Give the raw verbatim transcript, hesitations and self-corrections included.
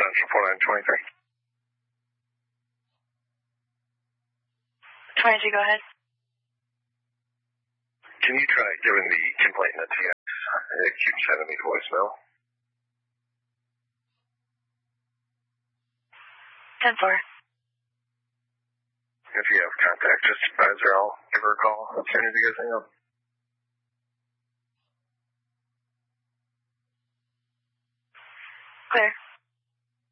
Central four nine two three. twenty-two, go ahead. Can you try giving the complainant a T X? It keeps sending me voicemail. ten four. If you have contact, just advise her, I'll give her a call as soon as you guys hang up.